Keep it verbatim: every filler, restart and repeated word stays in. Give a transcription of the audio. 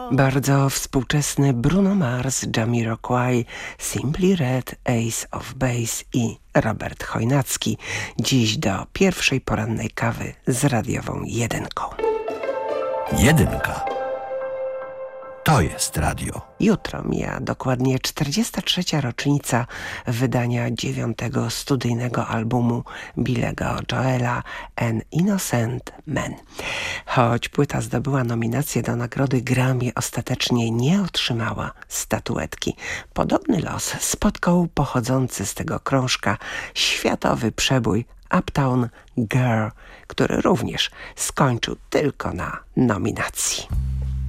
Bardzo współczesny Bruno Mars, Jamiroquai, Simply Red, Ace of Base i Robert Chojnacki. Dziś do pierwszej porannej kawy z radiową jedynką. Jedynka. To jest radio. Jutro mija dokładnie czterdziesta trzecia rocznica wydania dziewiątego studyjnego albumu Billego Joela An Innocent Man. Choć płyta zdobyła nominację do nagrody Grammy, ostatecznie nie otrzymała statuetki. Podobny los spotkał pochodzący z tego krążka światowy przebój Uptown Girl, który również skończył tylko na nominacji.